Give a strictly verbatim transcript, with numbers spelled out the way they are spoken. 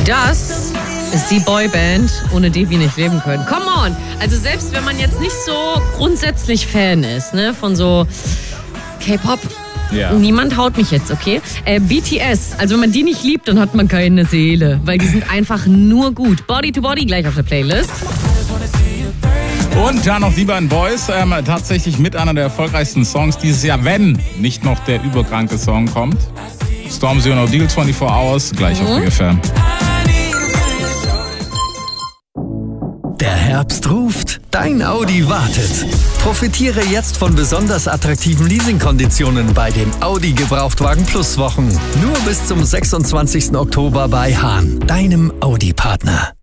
Das ist die Boyband, ohne die wir nicht leben können. Come on! Also selbst wenn man jetzt nicht so grundsätzlich Fan ist, ne, von so K-Pop, ja. Niemand haut mich jetzt, okay? Äh, B T S, also wenn man die nicht liebt, dann hat man keine Seele, weil die sind einfach nur gut. Body to Body gleich auf der Playlist. Und dann noch die beiden Boys, ähm, tatsächlich mit einer der erfolgreichsten Songs dieses Jahr, wenn nicht noch der überkranke Song kommt. Stormzy und O'Deal vierundzwanzig Hours, gleich mhm. auf Big F M. Der Herbst ruft, dein Audi wartet. Profitiere jetzt von besonders attraktiven Leasingkonditionen bei den Audi Gebrauchtwagen Plus Wochen. Nur bis zum sechsundzwanzigsten Oktober bei Hahn, deinem Audi-Partner.